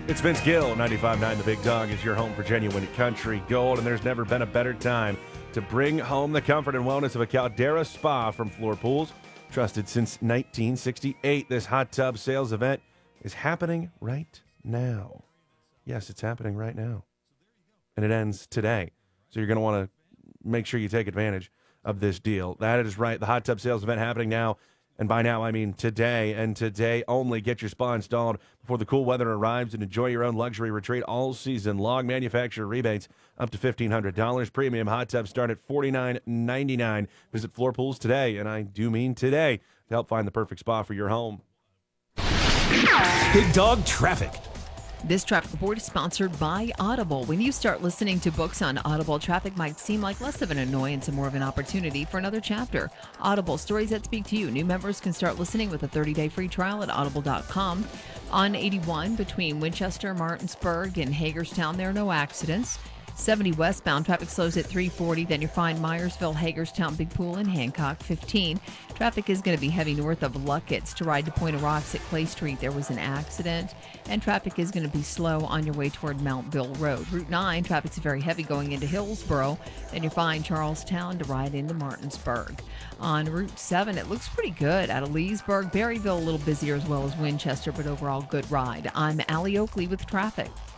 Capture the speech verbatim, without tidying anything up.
It's Vince Gill, ninety-five point nine The Big Dog is your home for genuine country gold, and there's never been a better time to bring home the comfort and wellness of a Caldera Spa from Floor Pools. Trusted since nineteen sixty-eight, this hot tub sales event is happening right now. Yes, it's happening right now. And it ends today. So you're going to want to make sure you take advantage of this deal. That is right. The hot tub sales event happening now. And by now, I mean today, and today only. Get your spa installed before the cool weather arrives and enjoy your own luxury retreat all season long. Manufacturer rebates up to fifteen hundred dollars. Premium hot tubs start at forty-nine ninety-nine. Visit Floor Pools today, and I do mean today, to help find the perfect spa for your home. Big Dog Traffic. This traffic report is sponsored by Audible. When you start listening to books on Audible, traffic might seem like less of an annoyance and more of an opportunity for another chapter. Audible, stories that speak to you. New members can start listening with a thirty-day free trial at audible dot com. On eighty-one, between Winchester, Martinsburg, and Hagerstown, there are no accidents. seventy westbound, traffic slows at three forty. Then you find Myersville, Hagerstown, Big Pool, and Hancock. fifteen. Traffic is going to be heavy north of Luckett's to ride to Point of Rocks at Clay Street. There was an accident. And traffic is going to be slow on your way toward Mountville Road. Route nine, traffic's very heavy going into Hillsboro. Then you find Charlestown to ride into Martinsburg. On Route seven, it looks pretty good out of Leesburg. Berryville a little busier as well as Winchester, but overall good ride. I'm Allie Oakley with traffic.